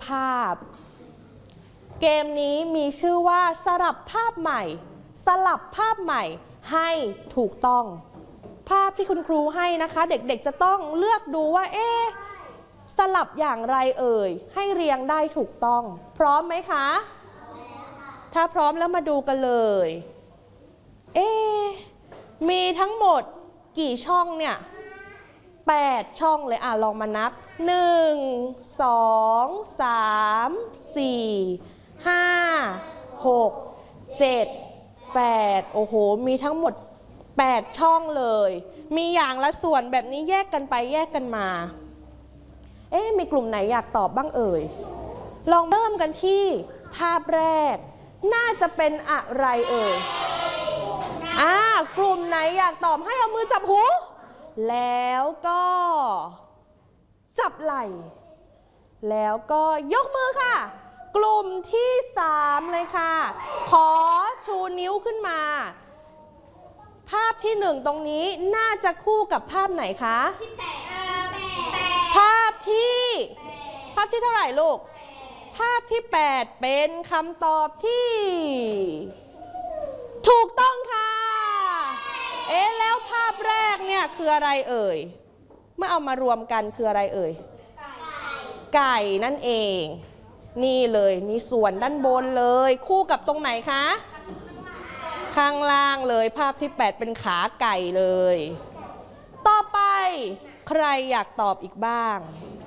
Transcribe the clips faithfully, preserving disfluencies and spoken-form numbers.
ภาพเกมนี้มีชื่อว่าสลับภาพใหม่สลับภาพใหม่ให้ถูกต้องภาพที่คุณครูให้นะคะเด็กๆจะต้องเลือกดูว่าเอ๊ะสลับอย่างไรเอ่ยให้เรียงได้ถูกต้องพร้อมไหมคะถ้าพร้อมแล้วมาดูกันเลยเอ๊ะมีทั้งหมดกี่ช่องเนี่ยแปดช่องเลยอ่ะลองมานับหนึ่ง สอง สาม สี่ ห้า หก เจ็ด แปดโอ้โหมีทั้งหมดแปดช่องเลยมีอย่างละส่วนแบบนี้แยกกันไปแยกกันมาเอ๊ะมีกลุ่มไหนอยากตอบบ้างเอ่ยลองเริ่มกันที่ภาพแรกน่าจะเป็นอะไรเอ่ยอ่ากลุ่มไหนอยากตอบให้เอามือจับหูแล้วก็จับไหล่แล้วก็ยกมือค่ะกลุ่มที่สามเลยค่ะขอชูนิ้วขึ้นมาภาพที่หนึ่งตรงนี้น่าจะคู่กับภาพไหนคะภาพที่ภาพที่เท่าไหร่ลูกภาพที่แปดเป็นคำตอบที่ถูกต้องค่ะเอ๊ะแล้วภาพแรกเนี่ยคืออะไรเอ่ยเมื่อเอามารวมกันคืออะไรเอ่ยไก่นั่นเองนี่เลยมีส่วนด้านบนเลยคู่กับตรงไหนคะข้างล่างเลยภาพที่แปดเป็นขาไก่เลยต่อไปใครอยากตอบอีกบ้าง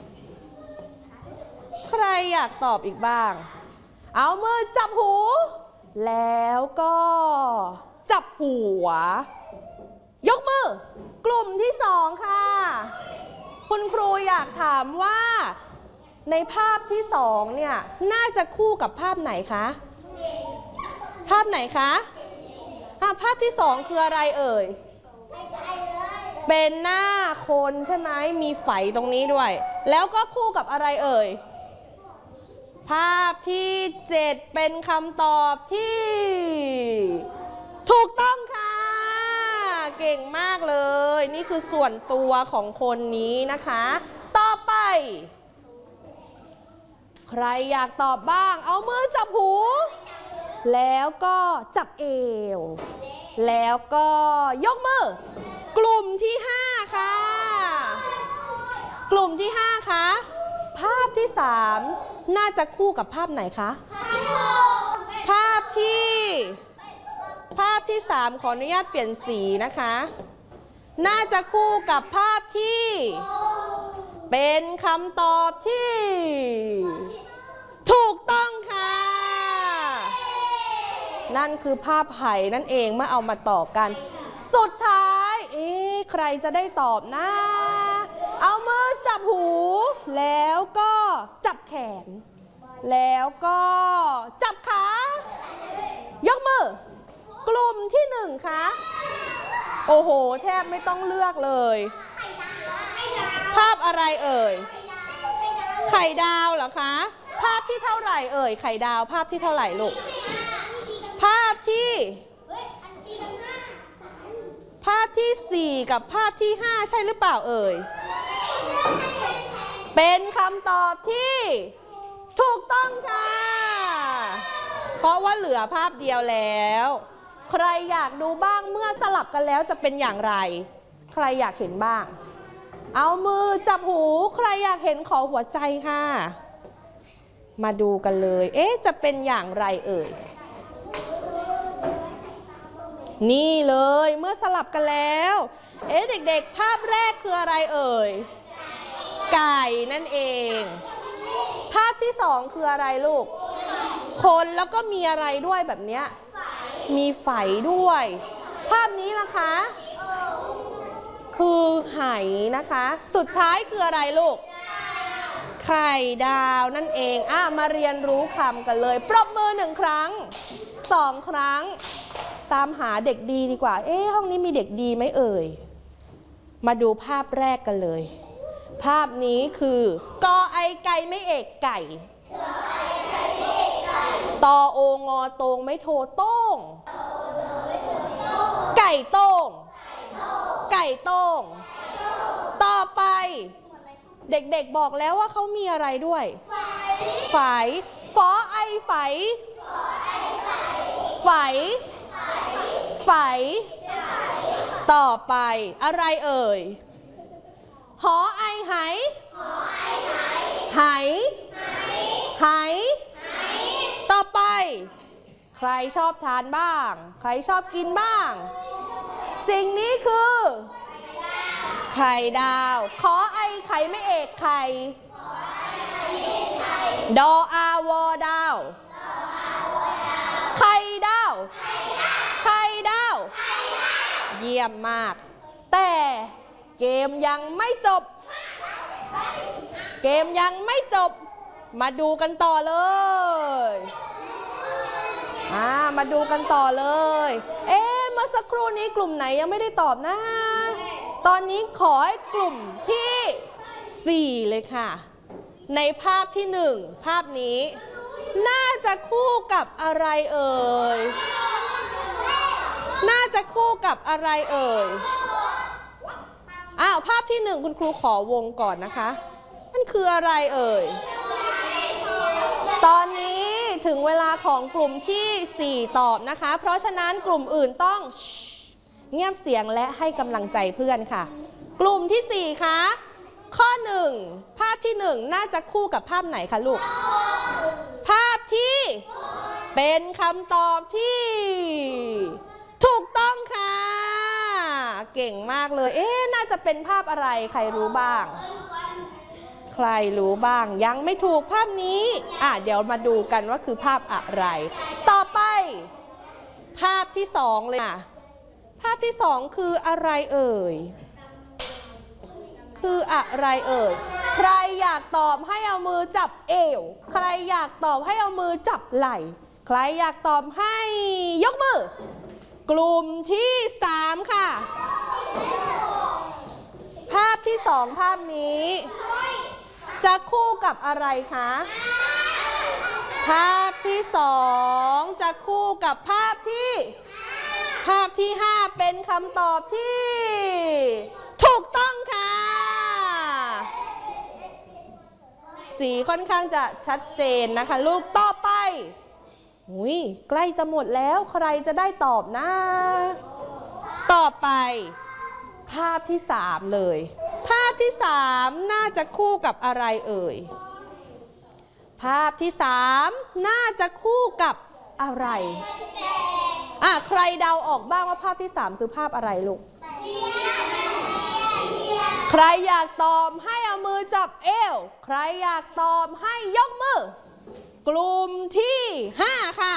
ใครอยากตอบอีกบ้างเอามือจับหูแล้วก็จับหัวยกมือกลุ่มที่สองค่ะคุณครูอยากถามว่าในภาพที่สองเนี่ยน่าจะคู่กับภาพไหนคะภาพไหนคะภาพที่สองคืออะไรเอ่ยเป็นหน้าคนใช่ไหมมีไฝตรงนี้ด้วยแล้วก็คู่กับอะไรเอ่ยภาพที่เจ็ดเป็นคำตอบที่ถูกต้องค่ะเก่งมากเลยนี่คือส่วนตัวของคนนี้นะคะต่อไปใครอยากตอบบ้างเอามือจับหูแล้วก็จับเอวแล้วก็ยกมือกลุ่มที่ห้าค่ะกลุ่มที่ห้าคะภาพที่สามน่าจะคู่กับภาพไหนคะภาพที่ภาพที่สามขออนุญาตเปลี่ยนสีนะคะน่าจะคู่กับภาพที่เป็นคำตอบที่ถูกต้องค่ะนั่นคือภาพไหนั่นเองเมื่อเอามาต่อกันสุดท้ายเอ๊ะใครจะได้ตอบนะเอามือจับหูแล้วก็จับแขนแล้วก็จับขายกมือกลุ่มที่หนึ่งคะโอ้โหแทบไม่ต้องเลือกเลยภาพอะไรเอ่ยไข่ดาวเหรอคะภาพที่เท่าไหร่เอ่ยไข่ดาวภาพที่เท่าไหร่ลูกภาพที่ภาพที่สี่กับภาพที่ห้าใช่หรือเปล่าเอ่ยเป็นคำตอบที่ถูกต้องค่ะเพราะว่าเหลือภาพเดียวแล้วใครอยากดูบ้างเมื่อสลับกันแล้วจะเป็นอย่างไรใครอยากเห็นบ้างเอามือจับหูใครอยากเห็นขอหัวใจค่ะมาดูกันเลยเอ๊ะจะเป็นอย่างไรเอ่ยนี่เลยเมื่อสลับกันแล้วเอ๊ะเด็กๆภาพแรกคืออะไรเอ่ยไก่นั่นเองภาพที่สองคืออะไรลูกคนแล้วก็มีอะไรด้วยแบบเนี้ยมีไฝด้วยภาพนี้ล่ะคะคือไหนะคะสุดท้ายคืออะไรลูกไข่ดาวนั่นเองอ่ะมาเรียนรู้คำกันเลยปรบมือหนึ่งครั้งสองครั้งตามหาเด็กดีดีกว่าเอ๊ะห้องนี้มีเด็กดีไหมเอ่ยมาดูภาพแรกกันเลยภาพนี้คือกอไอไก่ไม่เอกไก่ตอโองอโตงไม่โทโต้งไก่โต้งไก่โต้งต่อไปเด็กๆบอกแล้วว่าเขามีอะไรด้วยไไฝฟอไอไฝไฝไฝต่อไปอะไรเอ่ยหอไอไหไหไหต่อไปใครชอบทานบ้างใครชอบกินบ้างสิ่งนี้คือไข่ดาวขอไอไข่ไม่เอกไข่ดออาวอดาวไข่ดาวไข่ดาวเยี่ยมมากแต่เกมยังไม่จบเกมยังไม่จบมาดูกันต่อเลยอ่ามาดูกันต่อเลยเอ๊ะเมื่อสักครู่นี้กลุ่มไหนยังไม่ได้ตอบนะตอนนี้ขอให้กลุ่มที่สี่เลยค่ะในภาพที่หนึ่งภาพนี้น่าจะคู่กับอะไรเอ่ยน่าจะคู่กับอะไรเอ่ยอ้าวภาพที่หนึ่งคุณครูขอวงก่อนนะคะมันคืออะไรเอ่ยตอนนี้ถึงเวลาของกลุ่มที่สี่ตอบนะคะเพราะฉะนั้นกลุ่มอื่นต้องเงียบเสียงและให้กำลังใจเพื่อนค่ะกลุ่มที่สี่คะข้อหนึ่งภาพที่หนึ่งน่าจะคู่กับภาพไหนคะลูกภาพที่เป็นคำตอบที่ถูกต้องค่ะเก่งมากเลยเอ๊ะน่าจะเป็นภาพอะไรใครรู้บ้างใครรู้บ้างยังไม่ถูกภาพนี้อ่ะเดี๋ยวมาดูกันว่าคือภาพอะไรต่อไปภาพที่สองเลยค่ะภาพที่สองคืออะไรเอ่ยคืออะไรเอ่ยใครอยากตอบให้เอามือจับเอวใครอยากตอบให้เอามือจับไหล่ใครอยากตอบให้ยกมือกลุ่มที่สามค่ะภาพที่สองภาพนี้จะคู่กับอะไรคะภาพที่สองจะคู่กับภาพที่ภาพที่ห้าเป็นคำตอบที่ถูกต้องค่ะสีค่อนข้างจะชัดเจนนะคะลูกต่อไปอุ้ยใกล้จะหมดแล้วใครจะได้ตอบนะต่อไปภาพที่สามเลยภาพที่สามน่าจะคู่กับอะไรเอ่ยภาพที่สามน่าจะคู่กับอะไรอ่ะใครเดาออกบ้างว่าภาพที่สามคือภาพอะไรลูกใครอยากตอบให้เอามือจับเอวใครอยากตอบให้ยกมือกลุ่มที่ห้าค่ะ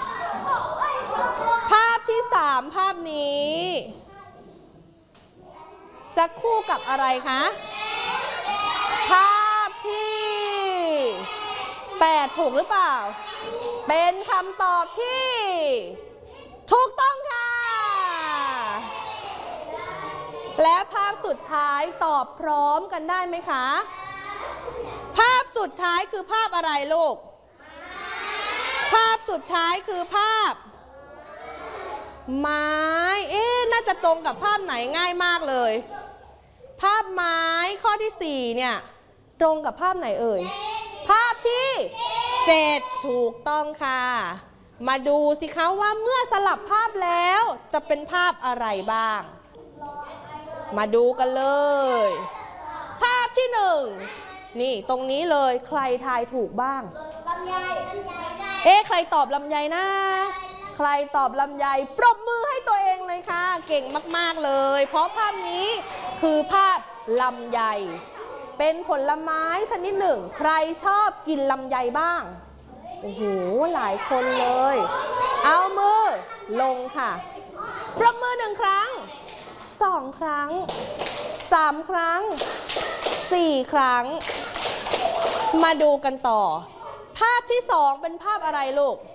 ภาพที่สามภาพนี้จะคู่กับอะไรคะภาพที่แปดถูกหรือเปล่าเป็นคำตอบที่ถูกต้องค่ะและภาพสุดท้ายตอบพร้อมกันได้ไหมคะภาพสุดท้ายคือภาพอะไรลูกภาพสุดท้ายคือภาพไม้เอ๊ะน่าจะตรงกับภาพไหนง่ายมากเลยภาพไม้ข้อที่สี่เนี่ยตรงกับภาพไหนเอ่ยภาพที่เจ็ดถูกต้องค่ะมาดูสิคะว่าเมื่อสลับภาพแล้วจะเป็นภาพอะไรบ้างมาดูกันเลยภาพที่หนึ่งนี่ตรงนี้เลยใครทายถูกบ้างเอ๊ะใครตอบลำไยนะใครตอบลำไยปรบมือให้ตัวเองเลยค่ะเก่งมากๆเลยเพราะภาพนี้คือภาพลำไยเป็นผลไม้ชนิดหนึ่งใครชอบกินลำไยบ้างโอ้โหหลายคนเลยเอามือลงค่ะปรบมือหนึ่งครั้งสองครั้งสามครั้งสี่ครั้งมาดูกันต่อภาพที่สองเป็นภาพอะไรลูก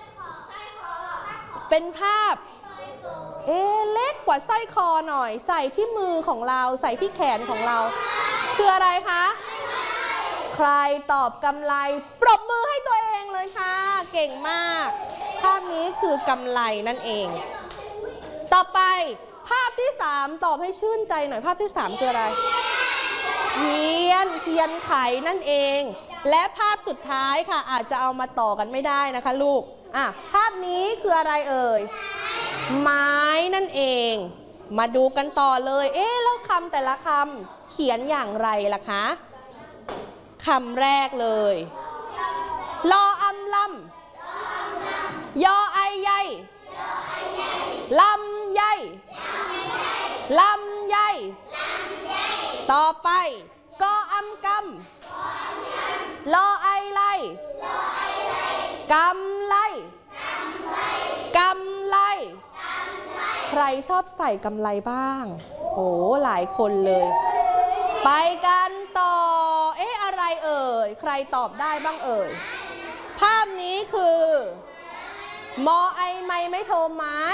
เป็นภาพเอ๊ะเล็กกว่าสร้อยคอหน่อยใส่ที่มือของเราใส่ที่แขนของเราคืออะไรคะใครตอบกำไลปรบมือให้ตัวเองเลยค่ะเก่งมากภาพนี้คือกำไลนั่นเองต่อไปภาพที่สามตอบให้ชื่นใจหน่อยภาพที่สามคืออะไรเทียนเทียนไขนั่นเองและภาพสุดท้ายค่ะอาจจะเอามาต่อกันไม่ได้นะคะลูกอ่ะภาพนี้คืออะไรเอ่ยไม้นั่นเองมาดูกันต่อเลยเอ๊ะแล้วคำแต่ละคำเขียนอย่างไรล่ะคะคำแรกเลยลออำลำยอไอใยลำใยลำใยต่อไปกออำกำลอไอไลกำไลกำไลใครชอบใส่กำไลบ้างโอ้หลายคนเลยไปกันต่อเอ๊ะอะไรเอ่ยใครตอบได้บ้างเอ่ยภาพนี้คือมอไอไม้ไม่โทรไม้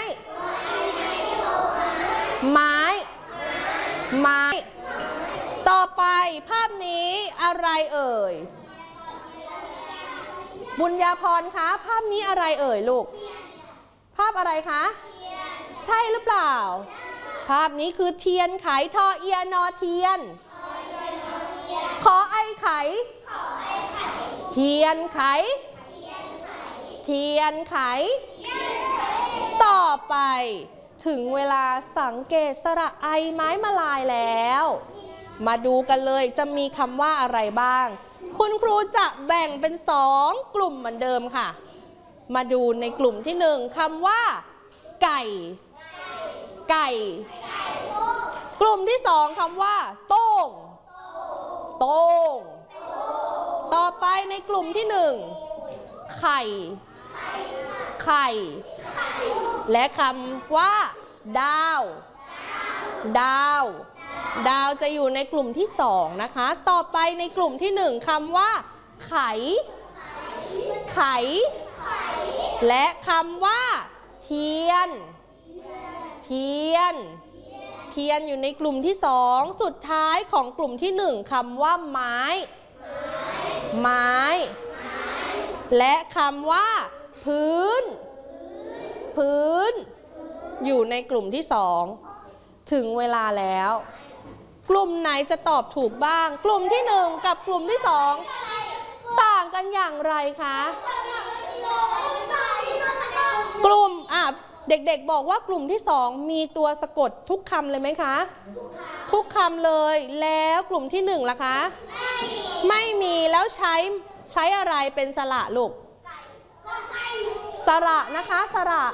ไม้ไม้ต่อไปภาพนี้อะไรเอ่ยบุญญาพรคะภาพนี้อะไรเอ่ยลูกภาพอะไรคะใช่หรือเปล่าภาพนี้คือเทียนไขทอเอียนอเทียนขอไอไขเทียนไขเทียนไขต่อไปถึงเวลาสังเกตสระไอไม้มาลายแล้วมาดูกันเลยจะมีคำว่าอะไรบ้างคุณครูจะแบ่งเป็นสองกลุ่มเหมือนเดิมค่ะมาดูในกลุ่มที่หนึ่งคำว่าไก่ไก่กลุ่มที่สองคำว่าโต้งโต้งต่อไปในกลุ่มที่หนึ่งไข่ไข่และคำว่าดาวดาวดาวจะอยู่ในกลุ่มที่สองนะคะต่อไปในกลุ่มที่หนึ่งคำว่าไขไขและคำว่าเทียนเทียนเทียนอยู่ในกลุ่มที่สองสุดท้ายของกลุ่มที่หนึ่งคำว่าไม้ไม้และคำว่าพื้นพื้นอยู่ในกลุ่มที่สองถึงเวลาแล้วกลุ่มไหนจะตอบถูกบ้างกลุ่มที่หนึ่งกับกลุ่มที่สองต่างกันอย่างไรคะกลุ่มอ่ะเด็กๆบอกว่ากลุ่มที่สองมีตัวสะกดทุกคำเลยไหมคะทุกคำเลยแล้วกลุ่มที่หนึ่งล่ะคะไม่มีแล้วใช้ใช้อะไรเป็นสระลูกสระนะคะสระ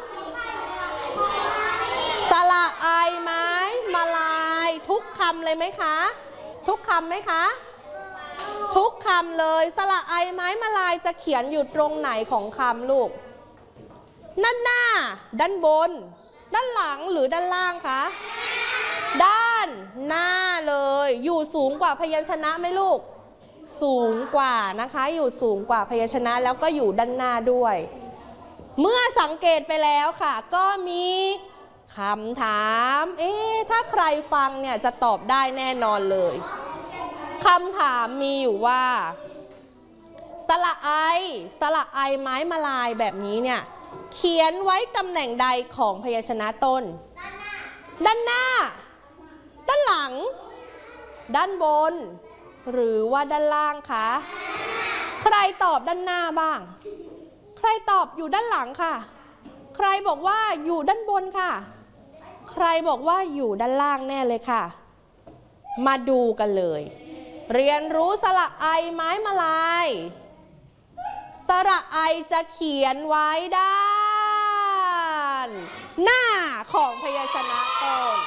สระไอไม้มาลายทุกคำเลยไหมคะทุกคำไหมคะทุกคำเลยสระไอไม้มาลายจะเขียนอยู่ตรงไหนของคำลูกด้านหน้าด้านบนด้านหลังหรือด้านล่างคะด้านหน้าเลยอยู่สูงกว่าพยัญชนะไหมลูกสูงกว่านะคะอยู่สูงกว่าพยัญชนะแล้วก็อยู่ด้านหน้าด้วยเมื่อสังเกตไปแล้วค่ะก็มีคำถามเอ๊ะถ้าใครฟังเนี่ยจะตอบได้แน่นอนเลยคำถามมีอยู่ว่าสระไอสระไอไม้มาลายแบบนี้เนี่ยเขียนไว้ตำแหน่งใดของพยัญชนะต้นด้านหน้าด้านหลังด้านบนหรือว่าด้านล่างคะใครตอบด้านหน้าบ้างใครตอบอยู่ด้านหลังค่ะใครบอกว่าอยู่ด้านบนค่ะใครบอกว่าอยู่ด้านล่างแน่เลยค่ะมาดูกันเลยเรียนรู้สระไอไม้มาลายสระไอจะเขียนไว้ด้านหน้าของพยัญชนะต้น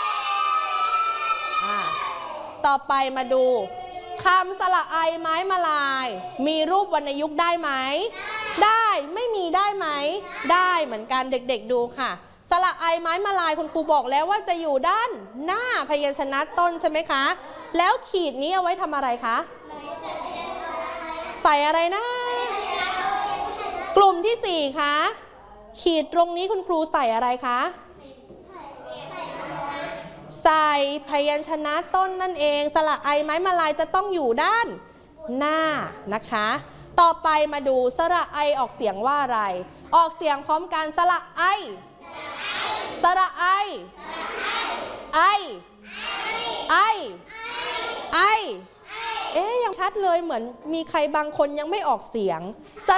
ต่อไปมาดูคำสระไอไม้มาลายมีรูปวรรณยุกต์ได้ไหมได้ไม่มีได้ไหมได้เหมือนกันเด็กๆดูค่ะสระไอไม้มาลายคุณครูบอกแล้วว่าจะอยู่ด้านหน้าพยัญชนะต้นใช่ไหมคะแล้วขีดนี้เอาไว้ทำอะไรคะใส่อะไรนะกลุ่มที่สี่คะขีดตรงนี้คุณครูใส่อะไรคะใส่พยัญชนะต้นนั่นเองสระไอไม้มาลายจะต้องอยู่ด้านหน้านะคะต่อไปมาดูสระไอออกเสียงว่าอะไรออกเสียงพร้อมกันสระไอสระไอไอไอไอเอ๊ะยังชัดเลยเหมือนมีใครบางคนยังไม่ออกเสียง